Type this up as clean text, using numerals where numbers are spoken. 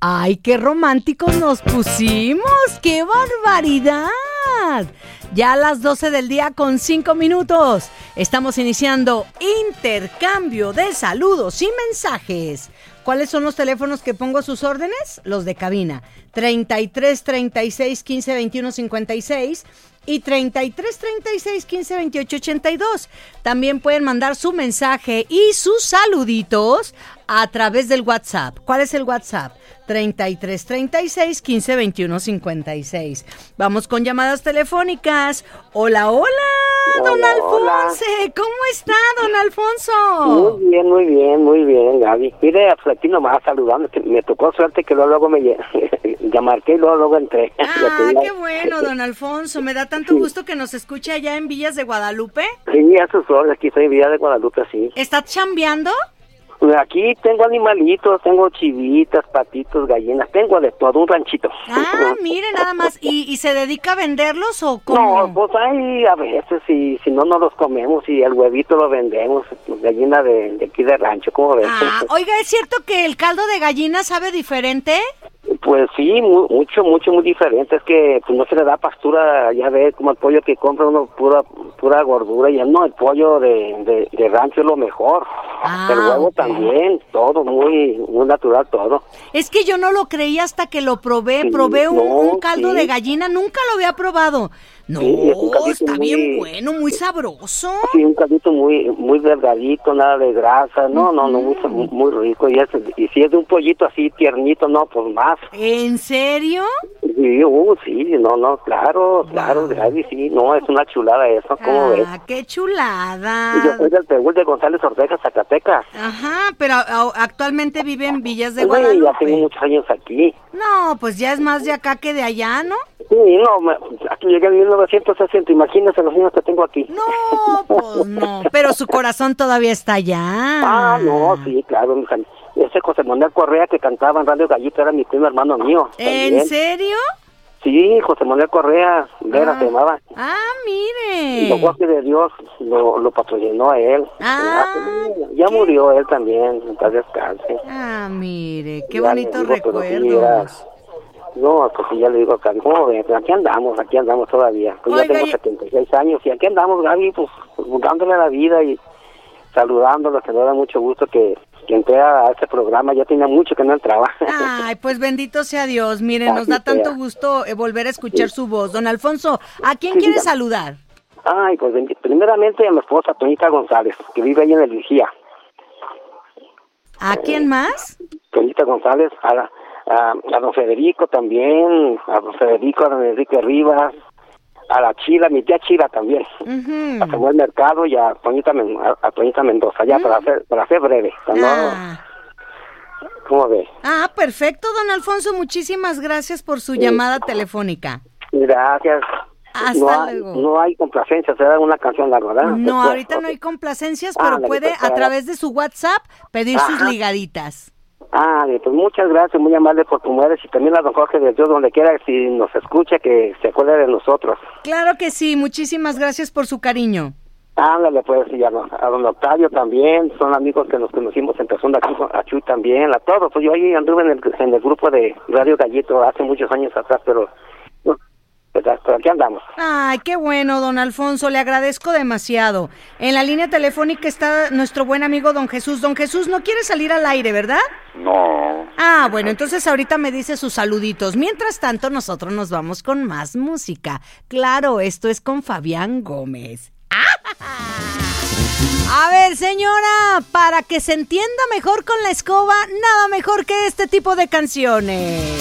¡Ay, qué románticos nos pusimos! ¡Qué barbaridad! Ya a las 12 del día con 5 minutos. Estamos iniciando intercambio de saludos y mensajes. ¿Cuáles son los teléfonos que pongo a sus órdenes? Los de cabina. 33 36 15 21 56 y 33 36 15 28 82. También pueden mandar su mensaje y sus saluditos a través del WhatsApp. ¿Cuál es el WhatsApp? 33 36 15 21 56. Vamos con llamadas telefónicas. Hola, hola, don Alfonso. ¿Cómo está, don Alfonso? Muy bien, Gaby. Mire, pues aquí nomás saludando, que me tocó suerte que luego me ya marqué y luego entré. Ah, qué bueno, don Alfonso. Me da tanto gusto que nos escuche allá en Villas de Guadalupe. Sí, a sus órdenes, aquí estoy en Villas de Guadalupe, sí. ¿Está chambeando? Aquí tengo animalitos, tengo chivitas, patitos, gallinas, tengo de todo, un ranchito. Ah, mire, nada más. ¿Y se dedica a venderlos o cómo? No, pues ahí a veces, si no los comemos y el huevito lo vendemos, gallina de aquí de rancho, ¿cómo ves? Ah, oiga, ¿es cierto que el caldo de gallina sabe diferente? Pues sí, muy diferente. Es que pues no se le da pastura, ya ves, como el pollo que compra uno pura gordura, y no, el pollo de rancho es lo mejor. El huevo también, todo muy natural, todo. Es que yo no lo creía hasta que lo probé. Sí, probé un caldo de gallina, nunca lo había probado. No, sí, está bien bueno, muy sabroso. Sí, un caldito muy delgadito, nada de grasa, no, muy rico. Y si es de un pollito así tiernito, no, pues más. ¿En serio? Sí, claro, Gaby, sí, no, es una chulada eso, ¿cómo ves? Ah, qué chulada. Y yo soy del Teúl de González Ortega, Zacatecas. Ajá, pero actualmente vive en Villas de Guadalupe. Sí, ya tengo muchos años aquí. No, pues ya es más de acá que de allá, ¿no? Sí, no, aquí llegué en 1960, imagínate los años que tengo aquí. No, pues no, pero su corazón todavía está allá. Ah, no, sí, claro, ese José Manuel Correa que cantaba en Radio Gallito era mi primo hermano mío. ¿En serio? Sí, José Manuel Correa, Vera se llamaba. Ah, mire. Y lo de Dios lo patrocinó a él. Ya murió él también, en paz descanse. Ah, mire, qué bonitos recuerdos. No, pues ya le digo, ¿cómo ves? Aquí andamos todavía. Pues ya tengo 76 años y aquí andamos, Gaby, pues dándole la vida y saludándolo, que nos da mucho gusto que entré a este programa. Ya tenía mucho que no entraba. Ay, pues bendito sea Dios. Miren, nos da tanto gusto volver a escuchar su voz. Don Alfonso, ¿a quién quiere saludar? Ay, pues primeramente a mi esposa, Toñita González, que vive ahí en el Vigía. ¿A quién más? Toñita González, a don Federico también, a don Enrique Rivas, a la Chila, mi tía Chila también, a Samuel Mercado y a Toñita Mendoza, ya para ser breve. ¿Cómo ves? Ah, perfecto, don Alfonso, muchísimas gracias por su llamada telefónica. Gracias. Hasta luego. No hay complacencias, se da una canción larga, ¿verdad? No, ahorita no hay complacencias, pero puede a través de su WhatsApp pedir sus ligaditas. Pues muchas gracias, muy amable por tu mujeres y también a don Jorge de Dios, donde quiera, si nos escucha, que se acuerde de nosotros. Claro que sí, muchísimas gracias por su cariño. Ándale, pues, y a don Octavio también, son amigos que nos conocimos en persona, a Chuy también, a todos. Pues yo ahí anduve en el grupo de Radio Gallito hace muchos años atrás, pero aquí andamos. Ay, qué bueno, don Alfonso, le agradezco demasiado. En la línea telefónica está nuestro buen amigo don Jesús. Don Jesús, ¿no quiere salir al aire, verdad? No. Ah, bueno, entonces ahorita me dice sus saluditos. Mientras tanto, nosotros nos vamos con más música. Claro, esto es con Fabián Gómez. A ver, señora, para que se entienda mejor con la escoba, nada mejor que este tipo de canciones.